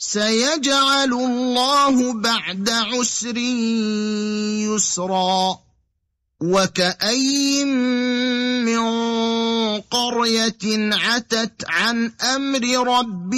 سيجعل الله بعد عسر يسرا وكأي من قرية عتت عن أمر ربها